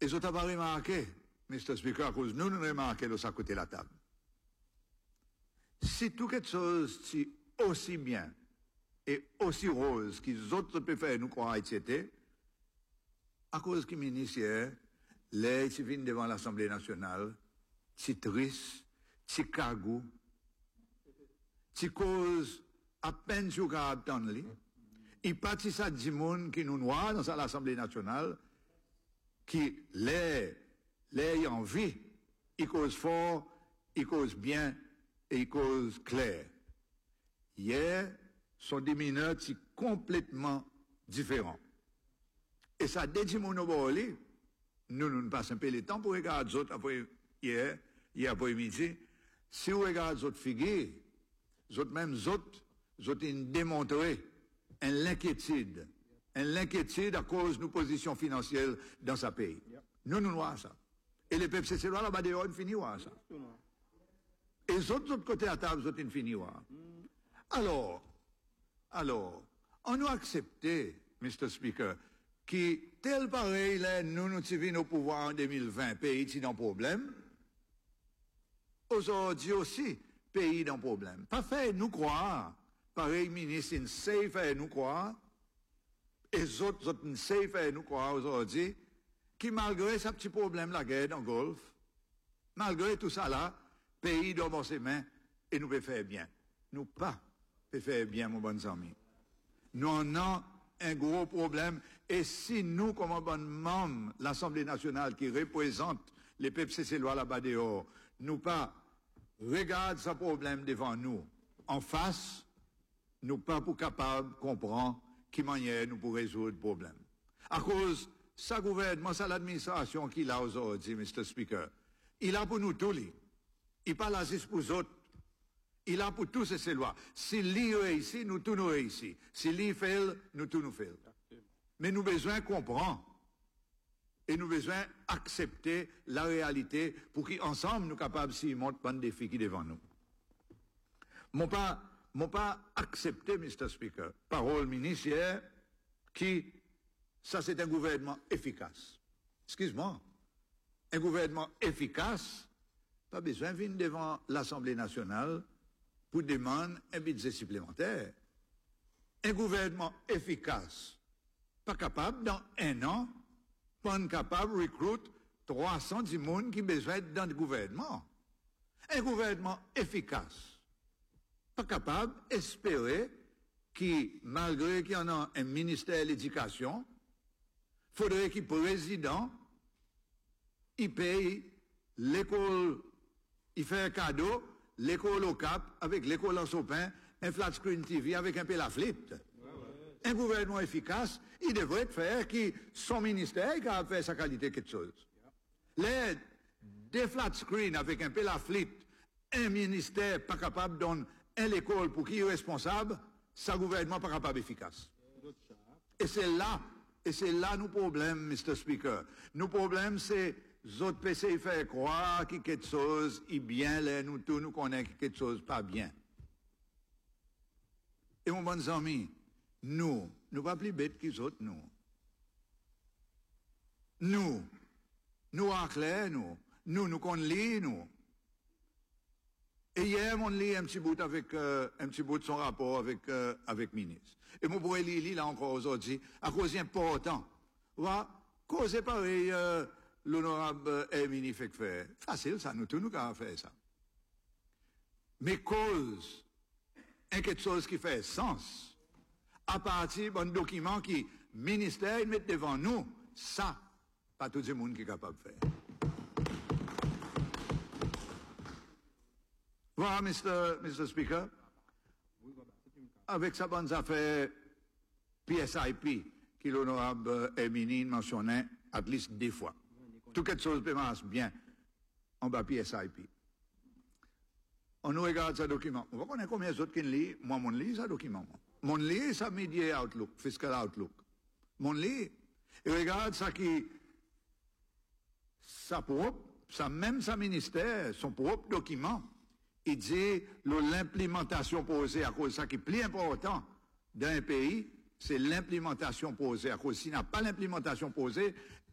Et je t'ai pas remarqué, Mr. Speaker, à cause nous remarquons de ça côté la table. Si tout quelque chose si aussi bien et aussi rose qu'ils autres peuvent faire nous croire etc., à cause qui ministère, les qui viennent devant l'Assemblée nationale, si triste, si cagou, si cause à peine sur caractère, il partit ça du monde qui nous noie dans l'Assemblée nationale, qui les envie, il cause fort, il cause bien et il cause clair. Hier, sont des minutes complètement différents. Et ça dédie mon oboli, nous ne passons pas le temps pour regarder les autres après hier après-midi. Si vous regardez les autres figures, les autres mêmes autres, ont démontré l'inquiétude à cause de nos positions financières dans ce pays. Nous voyons ça. Et les peuples, c'est là, là-bas, dehors, ils finissent ça. Et les autres côtés à la table, ils ont fini. Alors, on a accepté, Mr. Speaker, qui, tel pareil, là, nous vîmes au pouvoir en 2020, pays qui dans problème, aujourd'hui aussi, pays dans problème. Pas fait nous croire, pareil, ministre, une safe à nous croire, et les autres, une safe à nous croire aujourd'hui, qui malgré ce petit problème, la guerre dans le Golfe, malgré tout ça là, pays dans ses mains, et nous pouvons faire bien. Nous pas pouvons faire bien, mon bon ami. Nous en avons un gros problème, et si nous, comme un bon membre, l'Assemblée nationale qui représente les peuples cécélois là-bas dehors, nous pas regarde ce problème devant nous, en face, nous pas pour capable de comprendre qui manière nous pour résoudre le problème. À cause, ça gouvernement, ça l'administration qu'il a aujourd'hui, Mr. Speaker, il a pour nous tous les. Il parle à pour les autres. Il a pour tous ces lois. S'il lit réussit, nous tous nous réussit. S'il lit fait, nous tous nous fait. Mais nous besoin comprendre. Et nous besoin accepter la réalité pour qu'ensemble nous capables s'y monter pas de défis qui devant nous. Mon pas accepté, Mr. Speaker, parole ministère, qui, ça c'est un gouvernement efficace. Excuse-moi. Un gouvernement efficace, pas besoin de venir devant l'Assemblée nationale pour demander un budget supplémentaire. Un gouvernement efficace, pas capable, dans un an, pas capable de recruter 310 personnes qui ont besoin d'être dans le gouvernement. Un gouvernement efficace, pas capable d'espérer qui, malgré qu'il y en a un ministère de l'éducation, faudrait qu'il président, il paye l'école, il fait un cadeau, l'école au Cap, avec l'école en Sopin, un flat screen TV avec un peu la flip. Un gouvernement efficace, il devrait faire qui, son ministère, qui a fait sa qualité quelque chose. Les, des flat screen avec un peu la flip, un ministère pas capable de donner l'école pour qui est responsable, ça gouvernement pas capable efficace. Et c'est là nos problèmes, Mr. Speaker. Nos problèmes, c'est autres PC faire croire que quelque chose est bien, là, nous tous nous connaissons que quelque chose pas bien. Et mon bon ami, nous pas plus bêtes qu'ils autres, nous. Nous en clair, nous qu'on lit, nous. Et hier, on lit un petit bout de son rapport avec ministre. Et mon pourrait lire là encore aujourd'hui, à cause important. Va causer pareil, l'honorable Hermini fait que faire. Facile, ça, nous tous nous avons fait ça. Mais cause, quelque chose qui fait sens, à partir d'un document qui, ministère, met devant nous, ça, pas tout le monde qui est capable de faire. Voilà, Mr. Speaker, avec sa bonne affaire PSIP, qui l'honorable Hermini mentionnait à least 2 fois. Tout quelque chose passe bien en bas PSIP. On nous regarde ce document. On va connaître combien d'autres qui lisent. Moi, mon lit, ce document. Mon lit, ça Media Outlook, Fiscal Outlook. Mon lit. Et regarde ça qui, sa ministère, son propre document. Il dit l'implémentation posée à cause de ça qui est plus important d'un pays, c'est l'implémentation posée à cause s'il n'a pas l'implémentation posée,